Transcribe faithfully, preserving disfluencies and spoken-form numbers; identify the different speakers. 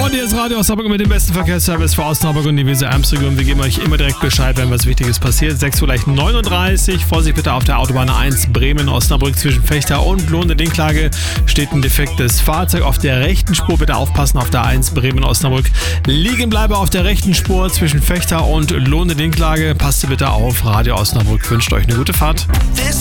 Speaker 1: Und hier ist Radio Osnabrück mit dem besten Verkehrsservice für Osnabrück und die Weser Ems-Region. Wir geben euch immer direkt Bescheid, wenn was Wichtiges passiert. sechs Uhr gleich neununddreißig. Vorsicht bitte auf der Autobahn eins Bremen-Osnabrück zwischen Fechter und Lohne-Dinklage steht ein defektes Fahrzeug auf der rechten Spur. Bitte aufpassen auf der eins Bremen-Osnabrück. Liegen bleibe auf der rechten Spur zwischen Fechter und Lohne-Dinklage. Passt bitte auf. Radio Osnabrück wünscht euch eine gute Fahrt.